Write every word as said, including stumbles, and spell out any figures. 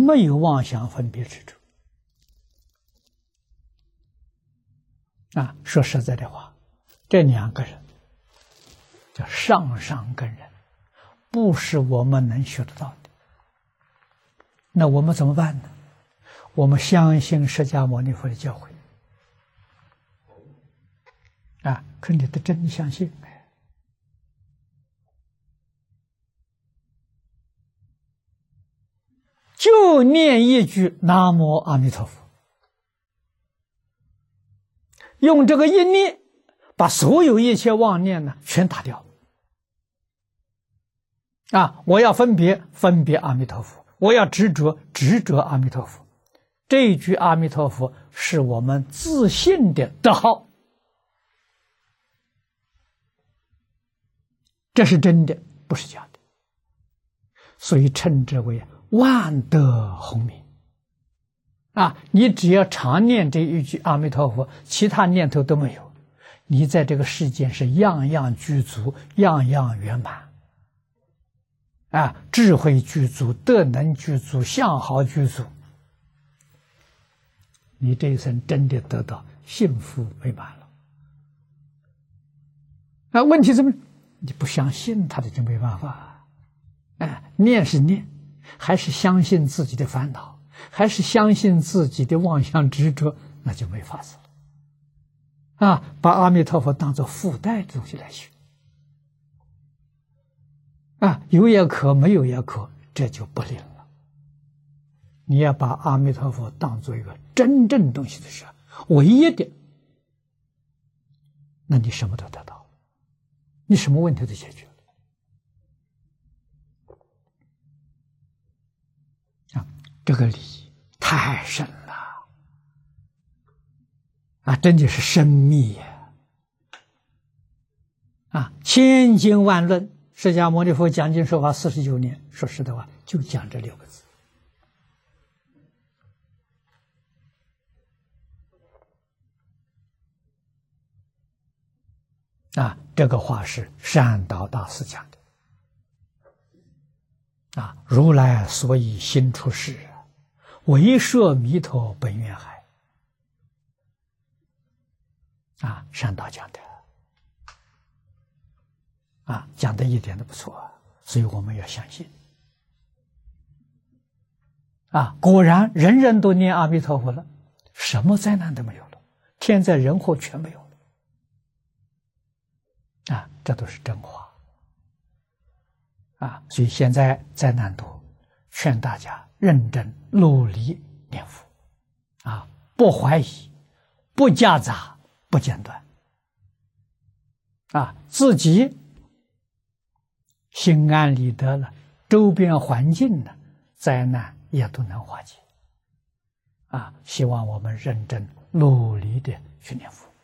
没有妄想分别执着。啊，说实在的话，这两个人叫上上根人，不是我们能学得到的。那我们怎么办呢？我们相信释迦牟尼佛的教诲。啊，可你得真的相信。就念一句南无阿弥陀佛，用这个一念，把所有一切妄念呢全打掉。啊，我要分别，分别阿弥陀佛；我要执着，执着阿弥陀佛。这一句阿弥陀佛是我们自信的德号，这是真的，不是假的，所以称之为万德洪名。啊，你只要常念这一句阿弥陀佛，其他念头都没有，你在这个世间是样样具足，样样圆满。啊，智慧具足，德能具足，相好具足，你这一生真的得到幸福美满了。啊，问题怎么？你不相信他的就没办法。哎，念是念，还是相信自己的烦恼，还是相信自己的妄想执着，那就没法子了。啊，把阿弥陀佛当作附带的东西来学。啊，有也可，没有也可，这就不灵了。你要把阿弥陀佛当作一个真正东西的时候，唯一的，那你什么都得到，你什么问题都解决了。啊，这个理太深了，啊，真的是深密呀！啊，千经万论。释迦牟尼佛讲经说法四十九年，说实的话，就讲这六个字。啊，这个话是善导大师讲的。啊，如来所以心出世，为摄弥陀本愿海。啊，善导讲的。啊，讲的一点都不错，所以我们要相信。啊，果然人人都念阿弥陀佛了，什么灾难都没有了，天灾人祸全没有了。啊，这都是真话。啊，所以现在灾难多，劝大家认真努力念佛。啊，不怀疑，不夹杂，不间断。啊，自己心安理得了，周边环境呢，灾难也都能化解。啊，希望我们认真努力的去念佛。